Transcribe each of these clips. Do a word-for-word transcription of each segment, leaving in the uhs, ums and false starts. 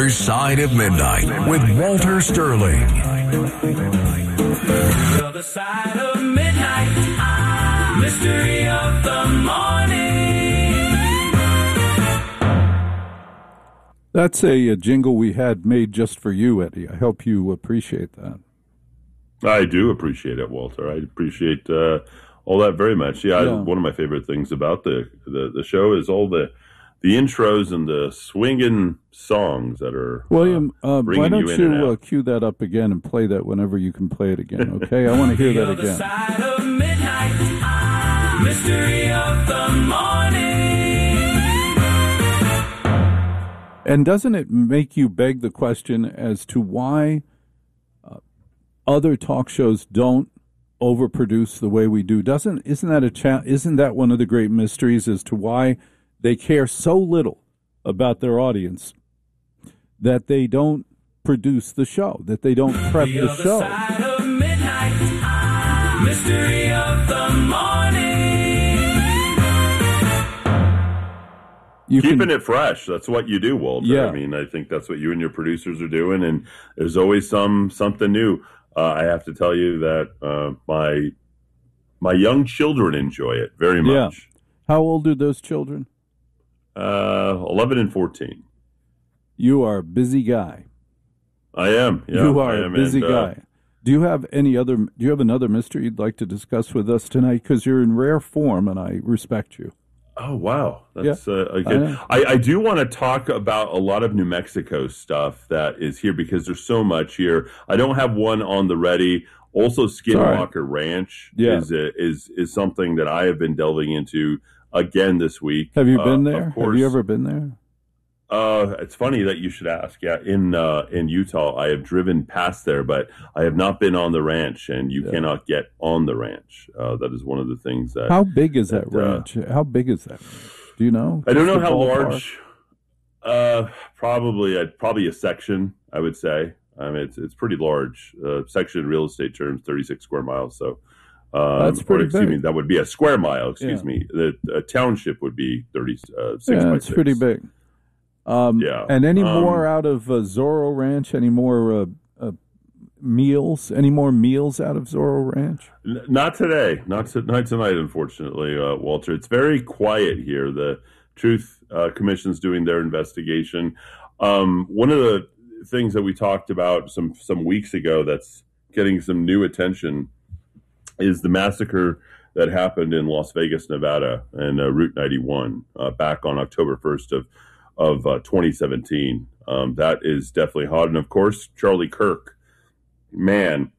Side of Midnight with Walter Sterling. The other side of midnight, mystery of the morning. That's a, a jingle we had made just for you, Eddie. I hope you appreciate that. I do appreciate it, Walter. I appreciate uh, all that very much. Yeah, Yeah. I, one of my favorite things about the, the, the show is all the the intros and the swinging songs that are William, uh, uh, why don't you in and you uh, out. cue that up again and play that whenever you can play it again, okay? I want to hear The that other again. side of midnight, mystery of the morning. And doesn't it make you beg the question as to why uh, other talk shows don't overproduce the way we do? Doesn't isn't that a cha- isn't that one of the great mysteries as to why they care so little about their audience that they don't produce the show, that they don't prep The the other show? side of midnight, mystery of the morning. You Keeping can, it fresh. That's what you do, Walter. Yeah. I mean, I think that's what you and your producers are doing, and there's always some something new. Uh, I have to tell you that uh, my my young children enjoy it very Yeah. much. How old are those children? Uh, eleven and fourteen. You are a busy guy. I am. Yeah, you are I a am, busy and, uh, guy. Do you have any other? Do you have another mystery you'd like to discuss with us tonight? Because you're in rare form, and I respect you. Oh wow, that's Yeah, uh, I okay. know. I, I do want to talk about a lot of New Mexico stuff that is here because there's so much here. I don't have one on the ready. Also, Skinwalker Ranch Yeah. is a, is is something that I have been delving into again this week. Have you Uh, been of there? Have course. you ever been there? Uh, it's funny that you should ask. Yeah, in uh, in Utah, I have driven past there, but I have not been on the ranch, and you Yeah. cannot get on the ranch. Uh, that is one of the things that How big is that, that, uh, ranch? How big is that? Do you know? I don't Just know the how ballpark? large. Uh, probably a probably a section. I would say. I mean, it's it's pretty large. Uh, section in real estate terms, thirty six square miles. So. Um, That's pretty or, excuse big. me, that would be a square mile. Excuse Yeah. me. The a township would be thirty-six Yeah, by it's six. pretty big. Um, Yeah. And any Um, more out of uh, Zorro Ranch? Any more uh, uh, meals? Any more meals out of Zorro Ranch? N- Not today. Not, to, not tonight, unfortunately, uh, Walter. It's very quiet here. The Truth uh, Commission's doing their investigation. Um, one of the things that we talked about some some weeks ago that's getting some new attention is the massacre that happened in Las Vegas, Nevada, and uh, Route ninety-one uh, back on October first of of uh, twenty seventeen. Um, that is definitely hot, and of course, Charlie Kirk. Man,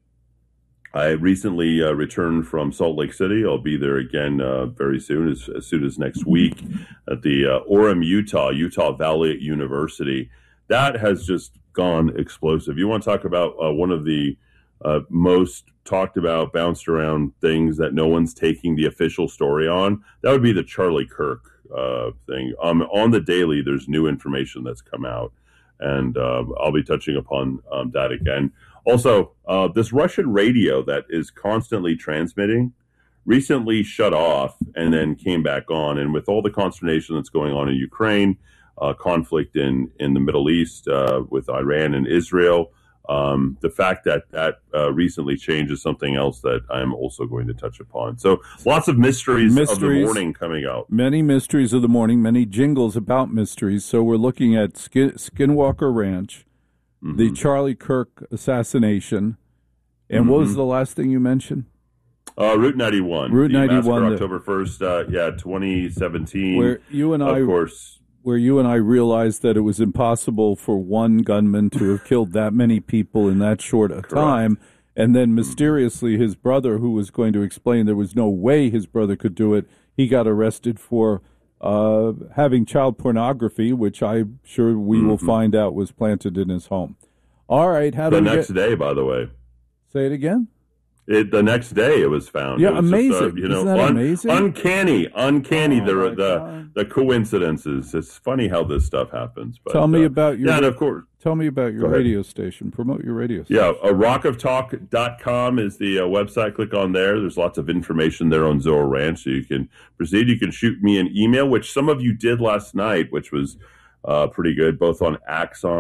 I recently uh, returned from Salt Lake City. I'll be there again uh, very soon, as, as soon as next week, at the uh, Orem, Utah, Utah Valley University. That has just gone explosive. You want to talk about uh, one of the uh, most talked about, bounced around things that no one's taking the official story on? That would be the Charlie Kirk uh, thing. Um, on the daily, there's new information that's come out, and uh, I'll be touching upon um, that again. Also, uh, this Russian radio that is constantly transmitting recently shut off and then came back on. And with all the consternation that's going on in Ukraine, uh, conflict in, in the Middle East uh, with Iran and Israel, um, the fact that that uh, recently changed is something else that I'm also going to touch upon. So lots of mysteries, of the Mysteries. morning coming out. Many mysteries of the morning, many jingles about mysteries. So we're looking at Skin, Skinwalker Ranch, Mm-hmm. the Charlie Kirk assassination, and what was the last thing you mentioned? Uh, Route ninety-one. Route the massacre ninety-one, the- October first, uh, yeah, twenty seventeen. Where you and I, of course. where you and I realized that it was impossible for one gunman to have killed that many people in that short a time, and then mysteriously his brother, who was going to explain there was no way his brother could do it, he got arrested for uh, having child pornography, which I'm sure we will find out was planted in his home. All right, how do The we next get... day, by the way. Say it again? It, the next day it was found. Yeah, It was just, amazing. uh, you know, Isn't that amazing? Uncanny, uncanny. Oh, the my the God. the coincidences. It's funny how this stuff happens. But, Tell me uh, about your yeah, and of course. Tell me about your Go ahead. radio station. Promote your radio station. Yeah, uh, rock of talk dot com is the uh, website. Click on there. There's lots of information there on Zorro Ranch, so you can proceed. You can shoot me an email, which some of you did last night, which was uh, pretty good, both on Axon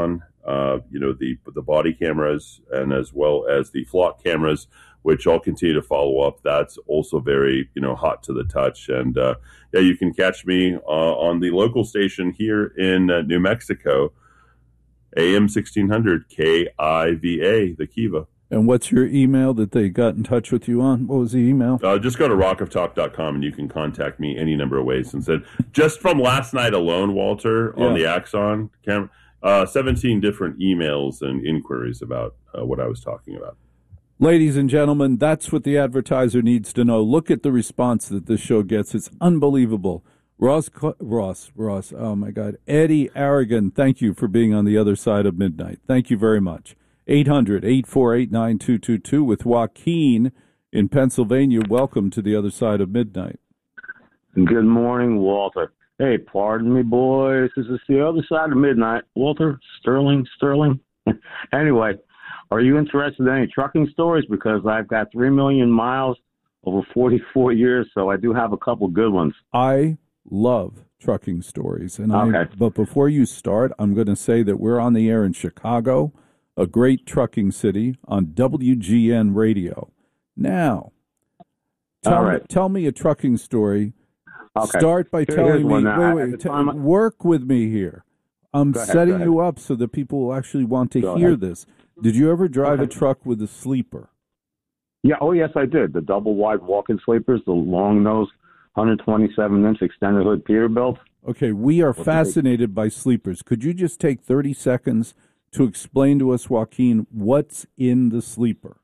uh, you know, the the body cameras and as well as the flock cameras, which I'll continue to follow up. That's also very, you know, hot to the touch. And uh, yeah, you can catch me uh, on the local station here in uh, New Mexico, A M sixteen hundred K I V A, the Kiva. And what's your email that they got in touch with you on? What was the email? Uh, just go to rock of talk dot com and you can contact me any number of ways. And said, just from last night alone, Walter, on Yeah. the Axon camera, uh, seventeen different emails and inquiries about uh, what I was talking about. Ladies and gentlemen, that's what the advertiser needs to know. Look at the response that this show gets. It's unbelievable. Ross, Ross, Ross, oh my God. Eddie Aragon, thank you for being on the other side of midnight. Thank you very much. eight hundred, eight four eight, nine two two two with Joaquin in Pennsylvania. Welcome to the other side of midnight. Good morning, Walter. Hey, pardon me, boys. This is the other side of midnight. Walter, Sterling, Sterling. Anyway, are you interested in any trucking stories? Because I've got three million miles over forty-four years, so I do have a couple good ones. I love trucking stories. And I, Okay. But before you start, I'm going to say that we're on the air in Chicago, a great trucking city, on W G N radio. Now, tell, All me, right. tell me a trucking story. Okay. Start by Here- telling here's me, one now. wait, At wait, the t- time I- work with me here. I'm Go ahead, setting go ahead. you up so that people will actually want to Go hear ahead. this. Did you ever drive a Okay. truck with a sleeper? Yeah, oh, yes, I did. The double wide walk-in sleepers, the long nose, one hundred twenty-seven inch extended hood Peterbilt. Okay, we are What's the big- fascinated by sleepers. Could you just take thirty seconds to explain to us, Joaquin, what's in the sleeper?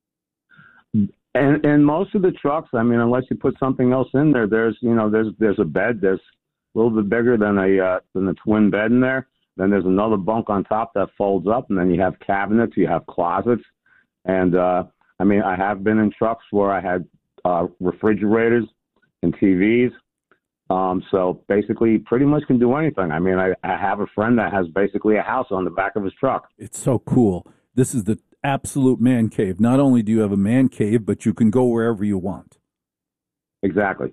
And and most of the trucks, I mean, unless you put something else in there, there's you know there's there's a bed that's a little bit bigger than a uh, than a twin bed in there. Then there's another bunk on top that folds up, and then you have cabinets, you have closets, and uh, I mean, I have been in trucks where I had uh, refrigerators and T Vs. Um, so basically, you pretty much can do anything. I mean, I, I have a friend that has basically a house on the back of his truck. It's so cool. This is the absolute man cave. Not only do you have a man cave, but you can go wherever you want. Exactly.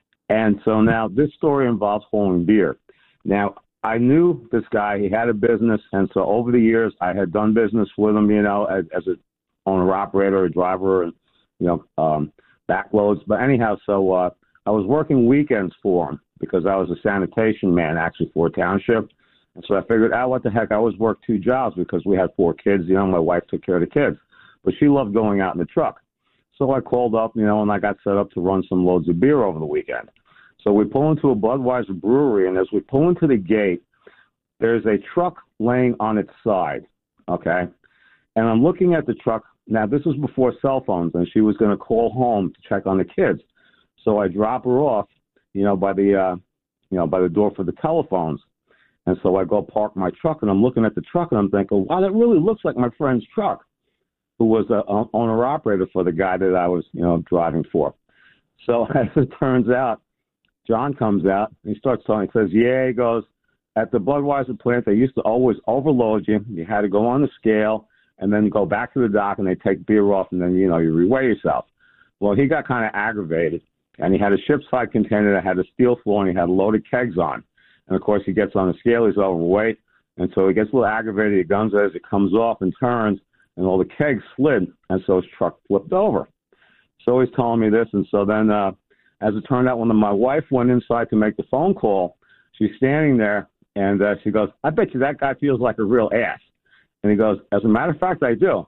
And so now this story involves hauling beer. Now, I knew this guy. He had a business. And so over the years, I had done business with him, you know, as, as an owner-operator, a driver, and, you know, um, backloads. But anyhow, so uh, I was working weekends for him because I was a sanitation man, actually, for a township. And so I figured, ah, what the heck, I always worked two jobs because we had four kids. You know, my wife took care of the kids. But she loved going out in the truck. So I called up, you know, and I got set up to run some loads of beer over the weekend. So we pull into a Budweiser brewery, and as we pull into the gate, there's a truck laying on its side, okay? And I'm looking at the truck. Now, this was before cell phones, and she was going to call home to check on the kids. So I drop her off, you know, by the, uh, you know, by the door for the telephones. And so I go park my truck, and I'm looking at the truck, and I'm thinking, wow, that really looks like my friend's truck, who was an owner-operator for the guy that I was, you know, driving for. So as it turns out, John comes out, and he starts talking. He says, yeah, he goes, at the Budweiser plant, they used to always overload you. You had to go on the scale and then go back to the dock, and they take beer off, and then, you know, you reweigh yourself. Well, he got kind of aggravated, and he had a shipside container that had a steel floor, and he had loaded kegs on. And, of course, he gets on the scale. He's overweight, and so he gets a little aggravated. He guns it as it comes off and turns, and all the kegs slid, and so his truck flipped over. So he's telling me this, and so then uh, as it turned out, when my wife went inside to make the phone call, she's standing there, and uh, she goes, I bet you that guy feels like a real ass. And he goes, as a matter of fact, I do.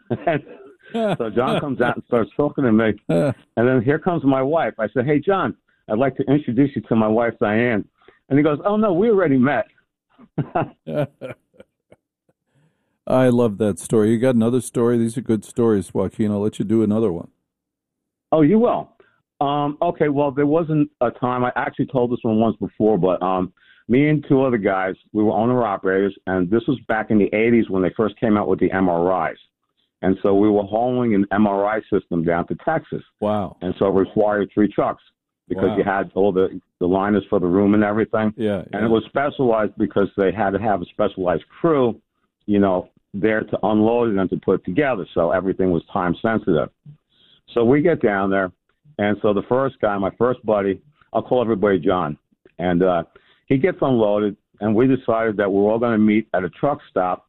So John comes out and starts talking to me, and then here comes my wife. I said, hey, John, I'd like to introduce you to my wife, Diane. And he goes, oh, no, we already met. I love that story. You got another story? These are good stories, Joaquin. I'll let you do another one. Oh, you will. Um, okay, well, there wasn't a time. I actually told this one once before, but um, me and two other guys, we were owner-operators, and this was back in the eighties when they first came out with the M R Is. And so we were hauling an M R I system down to Texas. Wow. And so it required three trucks because Wow. you had all the, the liners for the room and everything. Yeah. And it was specialized because they had to have a specialized crew, you know, there to unload it and to put it together. So everything was time sensitive. So we get down there. And so the first guy, my first buddy, I'll call everybody John. And uh, he gets unloaded. And we decided that we we're all going to meet at a truck stop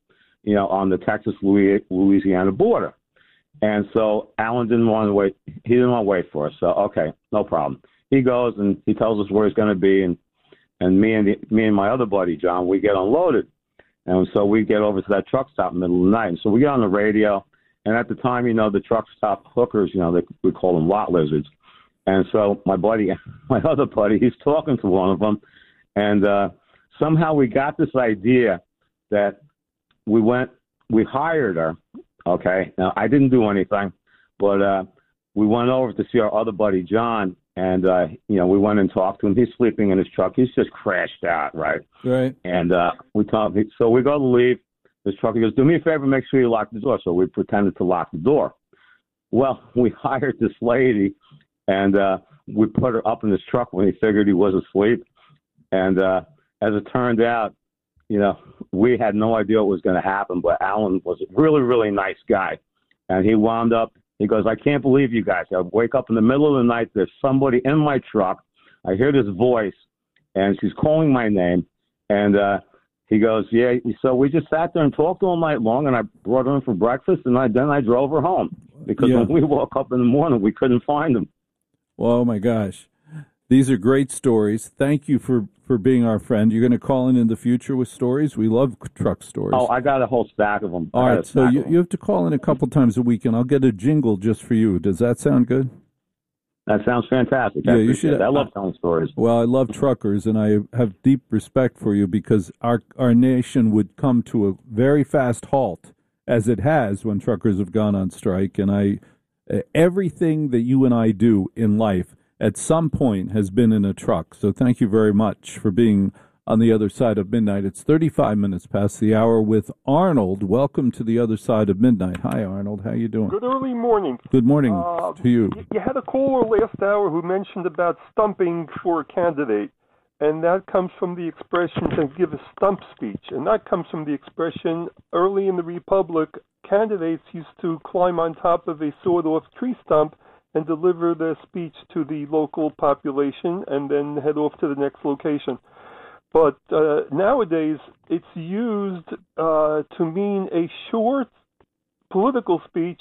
you know, on the Texas-Louisiana border. And so Alan didn't want to wait. He didn't want to wait for us. So, okay, no problem. He goes and he tells us where he's going to be. And, and me and the, me and my other buddy, John, we get unloaded. And so we get over to that truck stop in the middle of the night. And so we get on the radio. And at the time, you know, the truck stop hookers, you know, they, we call them lot lizards. And so my buddy, my other buddy, he's talking to one of them. And uh, somehow we got this idea that we went, we hired her. Okay. Now, I didn't do anything, but uh, we went over to see our other buddy, John, and, uh, you know, we went and talked to him. He's sleeping in his truck. He's just crashed out, right? Right. And uh, we talked. So we go to leave this truck. He goes, do me a favor, make sure you lock the door. So we pretended to lock the door. Well, we hired this lady, and uh, we put her up in this truck when he figured he was asleep. And uh, as it turned out, you know, we had no idea what was going to happen, but Alan was a really, really nice guy. And he wound up, he goes, I can't believe you guys. I wake up in the middle of the night, there's somebody in my truck. I hear this voice, and she's calling my name. And uh, he goes, yeah. So we just sat there and talked all night long, and I brought her in for breakfast, and I, then I drove her home. Because yeah. when we woke up in the morning, we couldn't find him. Well, oh, my gosh. These are great stories. Thank you for, for being our friend. You're going to call in in the future with stories? We love truck stories. Oh, I got a whole stack of them. All right, so you, you have to call in a couple times a week, and I'll get a jingle just for you. Does that sound good? That sounds fantastic. Yeah, I you should. I love telling stories. Well, I love truckers, and I have deep respect for you because our our nation would come to a very fast halt, as it has when truckers have gone on strike. And I, everything that you and I do in life at some point has been in a truck. So thank you very much for being on the other side of midnight. It's thirty-five minutes past the hour with Arnold. Welcome to the other side of midnight. Hi, Arnold. How you doing? Good early morning. Good morning uh, to you. You had a caller last hour who mentioned about stumping for a candidate, and that comes from the expression to give a stump speech, and that comes from the expression early in the Republic, candidates used to climb on top of a sawed-off tree stump and deliver their speech to the local population and then head off to the next location. But uh, nowadays, it's used uh, to mean a short political speech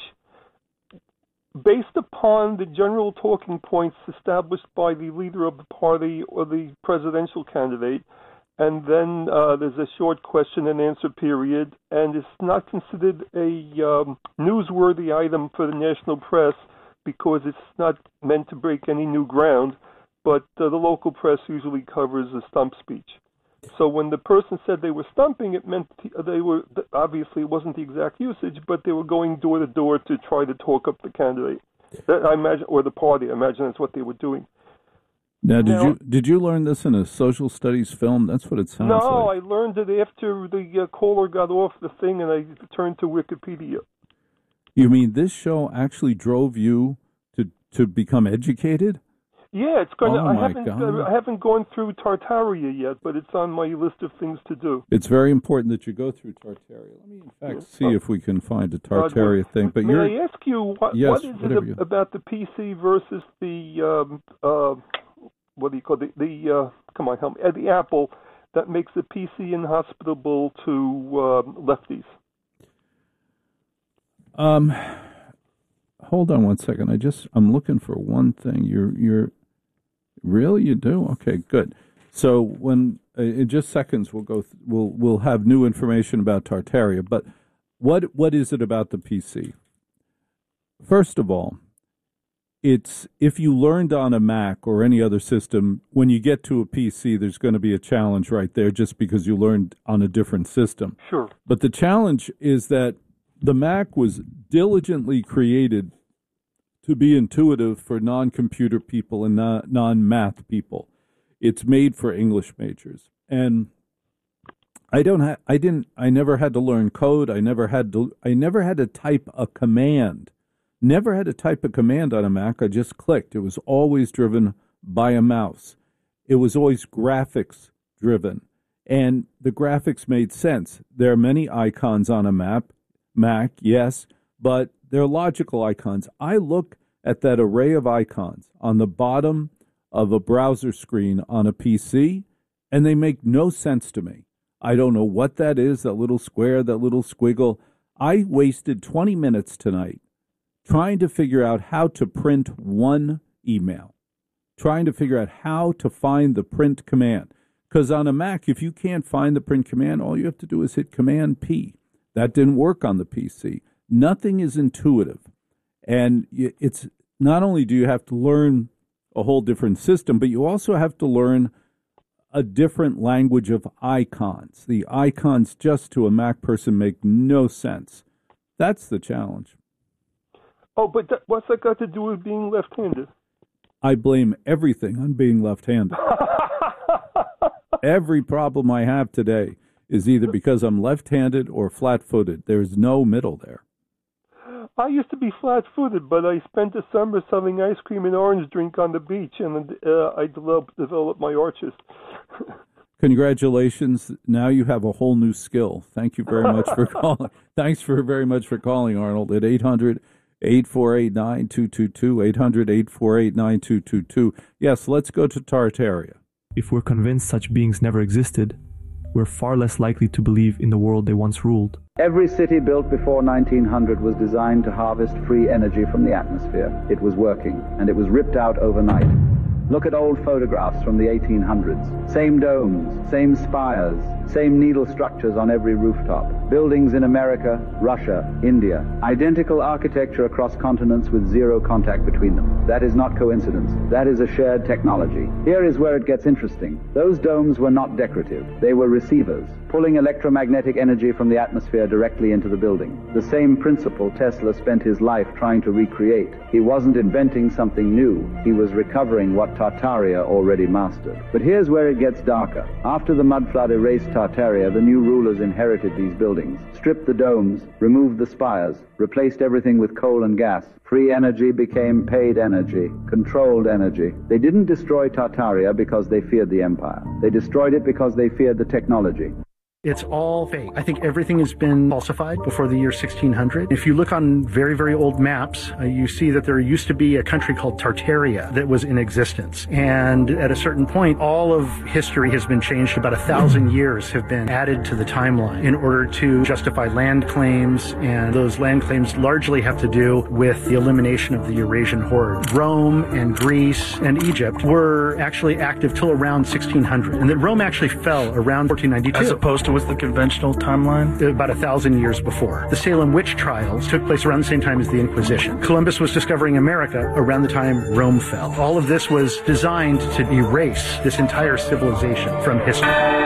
based upon the general talking points established by the leader of the party or the presidential candidate, and then uh, there's a short question and answer period, and it's not considered a um, newsworthy item for the national press because it's not meant to break any new ground, but uh, the local press usually covers a stump speech. So when the person said they were stumping, it meant they were, obviously it wasn't the exact usage, but they were going door to door to try to talk up the candidate. That, I imagine, or the party. I imagine that's what they were doing. Now, did now, you did you learn this in a social studies film? That's what it sounds no, like. No, I learned it after the uh, caller got off the thing, and I turned to Wikipedia. You mean this show actually drove you to to become educated? Yeah, it's going to. Oh I my haven't. God. Uh, I haven't gone through Tartaria yet, but it's on my list of things to do. It's very important that you go through Tartaria. Let me, in fact, Yeah. see Oh. if we can find a Tartaria Uh, thing. But may you're I ask you what, Yes, what is it whatever ab- you- about the P C versus the um, uh, what do you call it? the the uh, come on, help me, uh, the Apple that makes the P C inhospitable to uh, lefties? Um, hold on one second. I just I'm looking for one thing. You're you're really you do okay. Good. So when uh, in just seconds we'll go th- we'll we'll have new information about Tartaria. But what what is it about the P C? First of all, it's if you learned on a Mac or any other system, when you get to a P C, there's going to be a challenge right there just because you learned on a different system. Sure. But the challenge is that the Mac was diligently created to be intuitive for non-computer people and non-math people. It's made for English majors. And I don't ha- I didn't I never had to learn code. I never had to I never had to type a command. Never had to type a command on a Mac. I just clicked. It was always driven by a mouse. It was always graphics driven. And the graphics made sense. There are many icons on a map, Mac, yes, but they're logical icons. I look at that array of icons on the bottom of a browser screen on a P C, and they make no sense to me. I don't know what that is, that little square, that little squiggle. I wasted twenty minutes tonight trying to figure out how to print one email, trying to figure out how to find the print command. Because on a Mac, if you can't find the print command, all you have to do is hit Command P. That didn't work on the P C. Nothing is intuitive. And it's not only do you have to learn a whole different system, but you also have to learn a different language of icons. The icons just to a Mac person make no sense. That's the challenge. Oh, but that, what's that got to do with being left-handed? I blame everything on being left-handed. Every problem I have today is either because I'm left-handed or flat-footed. There's no middle there. I used to be flat-footed, but I spent the summer selling ice cream and orange drink on the beach, and uh, I developed, developed my arches. Congratulations. Now you have a whole new skill. Thank you very much for calling. Thanks for very much for calling, Arnold, at eight hundred, eight four eight, nine two two two, eight hundred, eight four eight, nine two two two. Yes, let's go to Tartaria. If we're convinced such beings never existed, we're far less likely to believe in the world they once ruled. Every city built before nineteen hundred was designed to harvest free energy from the atmosphere. It was working, and it was ripped out overnight. Look at old photographs from the eighteen hundreds. Same domes, same spires, same needle structures on every rooftop. Buildings in America, Russia, India. Identical architecture across continents with zero contact between them. That is not coincidence. That is a shared technology. Here is where it gets interesting. Those domes were not decorative. They were receivers, pulling electromagnetic energy from the atmosphere directly into the building. The same principle Tesla spent his life trying to recreate. He wasn't inventing something new. He was recovering what Tartaria already mastered. But here's where it gets darker. After the mud flood erased Tartaria, the new rulers inherited these buildings, stripped the domes, removed the spires, replaced everything with coal and gas. Free energy became paid energy, controlled energy. They didn't destroy Tartaria because they feared the empire. They destroyed it because they feared the technology. It's all fake. I think everything has been falsified before the year sixteen hundred. If you look on very, very old maps, uh, you see that there used to be a country called Tartaria that was in existence. And at a certain point, all of history has been changed. About a thousand years have been added to the timeline in order to justify land claims. And those land claims largely have to do with the elimination of the Eurasian horde. Rome and Greece and Egypt were actually active till around sixteen hundred. And that Rome actually fell around fourteen ninety-two. As opposed to was the conventional timeline? About a thousand years before. The Salem witch trials took place around the same time as the Inquisition. Columbus was discovering America around the time Rome fell. All of this was designed to erase this entire civilization from history.